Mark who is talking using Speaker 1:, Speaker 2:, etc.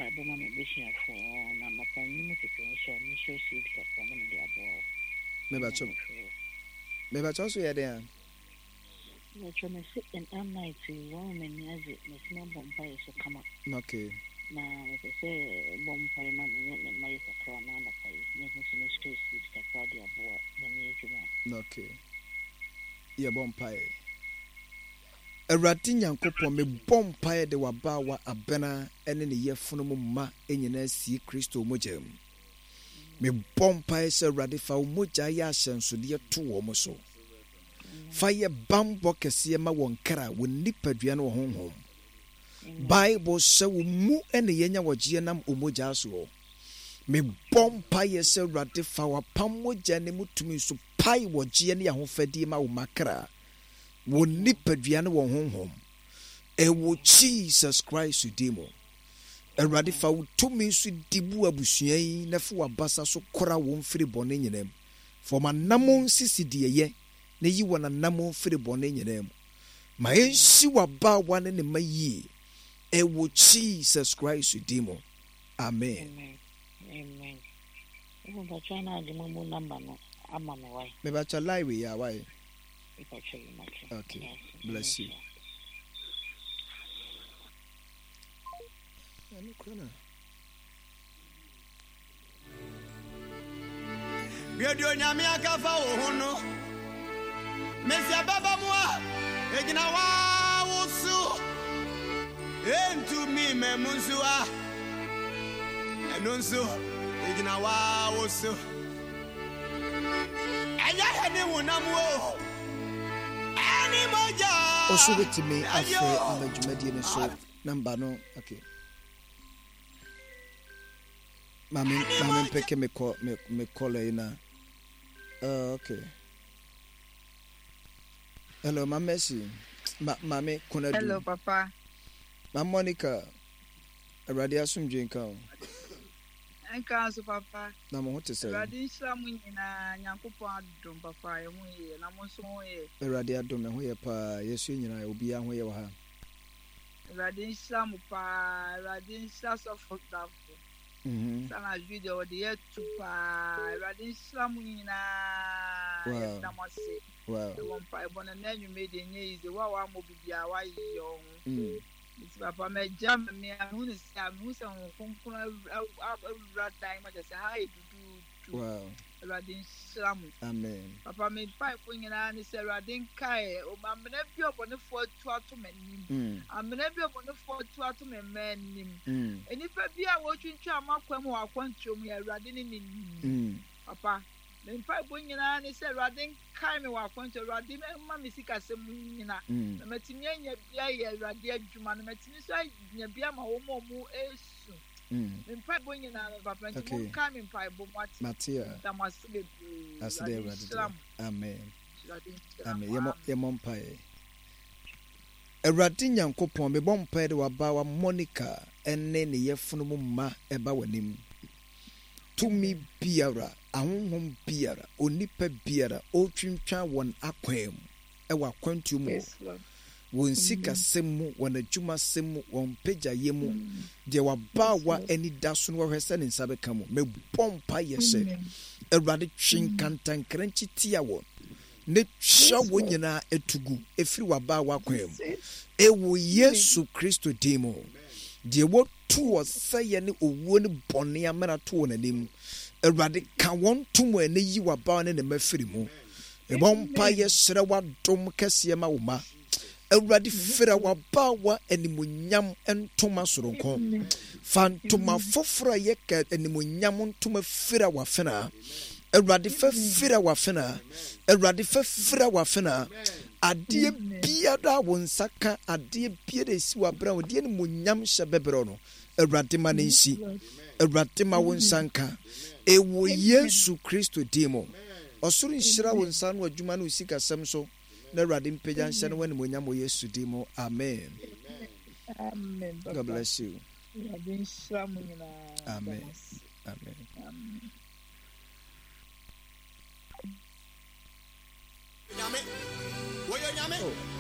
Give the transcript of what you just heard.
Speaker 1: bema me bishia for na mapanyi mu potential ni show seed ka kwa me de abo.
Speaker 2: Me ba cho so ye den.
Speaker 1: Na chome sit and am night one me nyaze me sima bomba so kama.
Speaker 2: Okay.
Speaker 1: Na me say bomba na me mai sakra na na kai. Ne so me show seed ka kwa de abo na me ejuma.
Speaker 2: Okay. Ye bomba e. Awurade Nyankopɔn me bompae de wabawa abena ene ne yefunu mu ma enyina sie Kristo mogya mu. Me bompae se Awurade fa mogya ya ahyensode to wo mo so. Fa ye bambo kese ma won kra won nipadua no honhom. Bible se wo mu ene yenya wogye nam omogya so. Me bompae se Awurade fa wa pam mogya ne mutumi so pai wogye ne ahofadie ma wo makra. Won nipadua no honhom. Ewo Jesus Christ demo. Awurade fa wo tumi so dibu abusua yi na fa wabasa so kora won firi bone nyinam. For manamon sisidi ye na yi wona namon firi bone nyinam. Ma ensi waba wane ne mayi. Ewo Jesus Christ demo. Amen.
Speaker 1: Amen. Even the China the mo number no ama me why.
Speaker 2: Me ba cha live ya why.
Speaker 1: Okay.
Speaker 2: Yes. Bless you.
Speaker 3: Biodio nyame akafa wo hono. Mesia baba moa egina wa wosu. Entu mi memunsuwa. Enunsu egina wa wosu. Aya hene wonamu.
Speaker 2: Also with me after Majumadi so number no okay. Mami peke me call ina. Okay. Hello, my Messi. Mami kuna.
Speaker 4: Hello, Papa.
Speaker 2: Ma Monica. Radio Sumjinka.
Speaker 4: Enka so Papa.
Speaker 2: Na mo hote say.
Speaker 4: Radio Islam nyina Nyankopon adom Papa ye ho ye na mo so ho ye.
Speaker 2: Radio adom me ho ye pa Yesu nyina obi a ho ye wa ha.
Speaker 4: Radio Islam pa Radio Islam so for sana video de ye tu pa Radio Islam nyina.
Speaker 2: Wow.
Speaker 4: Na mo se.
Speaker 2: Wow.
Speaker 4: Won pa e bona na nyu me de nye ize wa mo bibia wa yo. Papa me jam me anu ni sa mu se won konkon time ma just how do
Speaker 2: wow
Speaker 4: Radin Islam.
Speaker 2: Amen.
Speaker 4: Papa me pai fo nyina ni se Radin kai o ma me na bi obone fo tu ato manim. Amena bi obone fo tu ato manim. Eni fa bi a wo twintwa amakwam wa kwantrom ya Radin ni. Papa me pai fo nyina ni se Radin kai me wa kwantrom Radin ma me sika sem nyina. Na matimi anya bia ya Radin adwuma na matimi so anya bia ma wo mo esu. Mpai bo nyina papa nti mo ka me mpai bo
Speaker 2: Matia
Speaker 4: damasebe
Speaker 2: aside Radin. Amen. Amen. Yemo mpai Radin Nyankopon me bom mpai de waba wa Monica enne ne yefunu mu ma eba wanim tumi biara ahonhom biara onipa biara otwintwa won akwam ewa kwantu mu won sika semu won adwuma semu won peja yemu de wabawa ani daso no hwese ne nsabe kamo me bompa yese Awurade twinkantan kranchi tia won ne twa won nyina etugu efiri wabawa kwam ewo Yesu Kristo demo de wo to saye ne owuo ne bone amara to nanim Awurade ka won tomo ne yi wabawa ne mafiri mu e bompa yesere wadom kase ma wo ma Awurade fira wabawa animunyam entoma soronko fantoma foforo yeka animunyam entoma fira wafena Awurade fa fira wafena Awurade fa fira wafena ade biada wonsaka ade biada si wabra wo de animunyam hyebebero no Awurade ma nensi Awurade ma wonsanka ewo Yesu Kristo demo osoro nhyira wonsan no adwuma no sika sam so na Awurade mpeja nhyɛ no wani monyam wo Yesu demo amen.
Speaker 4: Amen.
Speaker 2: God bless you.
Speaker 4: Amen.
Speaker 2: Amen. Amen.
Speaker 3: Nyame. Wo yo nyame.